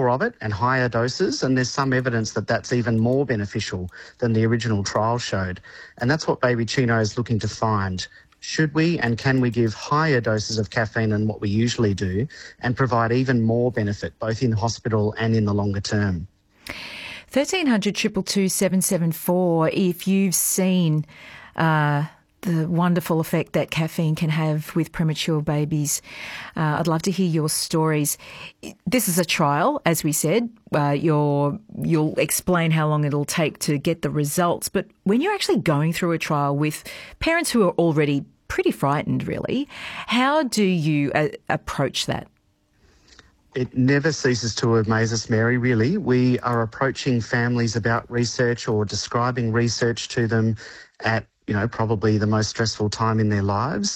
more of it and higher doses, and there's some evidence that that's even more beneficial than the original trial showed. And that's what Baby Chino is looking to find. Should we and can we give higher doses of caffeine than what we usually do and provide even more benefit, both in hospital and in the longer term? 1300 222 774 if you've seen the wonderful effect that caffeine can have with premature babies. I'd love to hear your stories. This is a trial, as we said. You'll explain how long it'll take to get the results. But when you're actually going through a trial with parents who are already pretty frightened, really, how do you approach that? It never ceases to amaze us, Mary, really. We are approaching families about research or describing research to them at probably the most stressful time in their lives.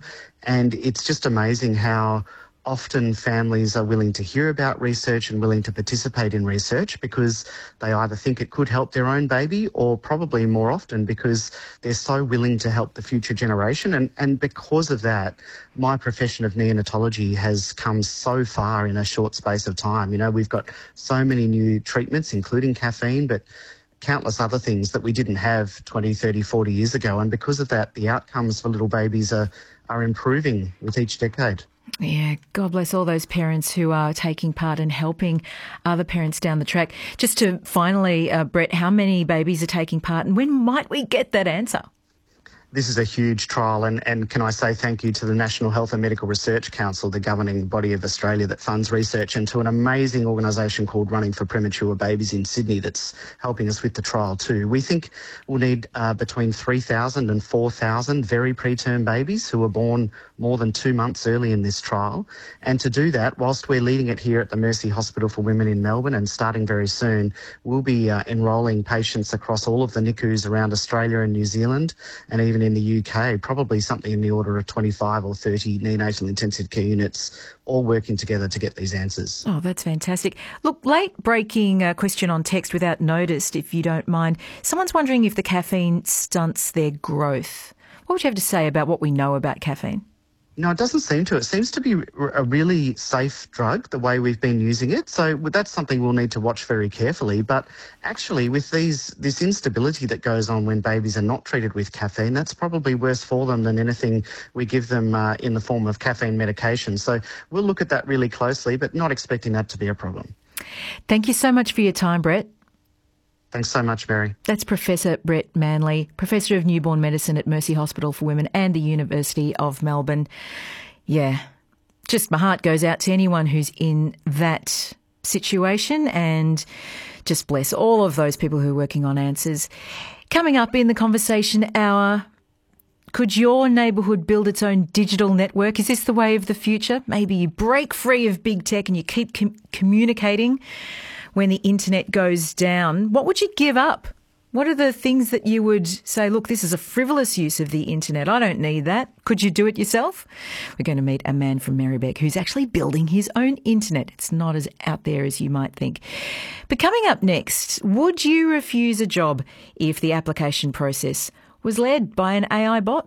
And it's just amazing how often families are willing to hear about research and willing to participate in research because they either think it could help their own baby or probably more often because they're so willing to help the future generation. And because of that, my profession of neonatology has come so far in a short space of time. We've got so many new treatments, including caffeine, but countless other things that we didn't have 20, 30, 40 years ago. And because of that, the outcomes for little babies are improving with each decade. Yeah, God bless all those parents who are taking part in helping other parents down the track. Just to finally, Brett, how many babies are taking part and when might we get that answer? This is a huge trial, and can I say thank you to the National Health and Medical Research Council, the governing body of Australia that funds research, and to an amazing organisation called Running for Premature Babies in Sydney that's helping us with the trial too. We think we'll need between 3,000 and 4,000 very preterm babies who are born more than 2 months early in this trial. And to do that, whilst we're leading it here at the Mercy Hospital for Women in Melbourne and starting very soon, we'll be enrolling patients across all of the NICUs around Australia and New Zealand and even in the UK, probably something in the order of 25 or 30 neonatal intensive care units all working together to get these answers. Oh, that's fantastic. Look, late breaking question on text without notice, if you don't mind. Someone's wondering if the caffeine stunts their growth. What would you have to say about what we know about caffeine? No, it doesn't seem to. It seems to be a really safe drug, the way we've been using it. So that's something we'll need to watch very carefully. But actually, with this instability that goes on when babies are not treated with caffeine, that's probably worse for them than anything we give them in the form of caffeine medication. So we'll look at that really closely, but not expecting that to be a problem. Thank you so much for your time, Brett. Thanks so much, Mary. That's Professor Brett Manley, Professor of Newborn Medicine at Mercy Hospital for Women and the University of Melbourne. Yeah, just my heart goes out to anyone who's in that situation and just bless all of those people who are working on answers. Coming up in the conversation hour, could your neighbourhood build its own digital network? Is this the way of the future? Maybe you break free of big tech and you keep communicating when the internet goes down. What would you give up? What are the things that you would say, look, this is a frivolous use of the internet. I don't need that. Could you do it yourself? We're going to meet a man from Marybeck who's actually building his own internet. It's not as out there as you might think. But coming up next, would you refuse a job if the application process was led by an AI bot?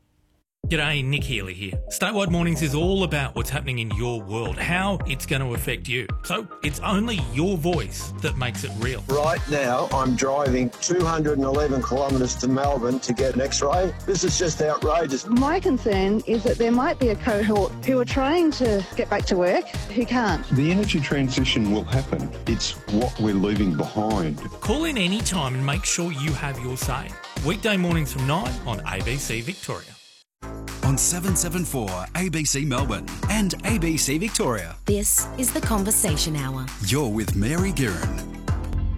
G'day, Nick Healy here. Statewide Mornings is all about what's happening in your world, how it's going to affect you. So it's only your voice that makes it real. Right now, I'm driving 211 kilometres to Melbourne to get an X-ray. This is just outrageous. My concern is that there might be a cohort who are trying to get back to work who can't. The energy transition will happen. It's what we're leaving behind. Call in any time and make sure you have your say. Weekday mornings from 9 on ABC Victoria. On 774 ABC Melbourne and ABC Victoria. This is The Conversation Hour. You're with Mary Guerin.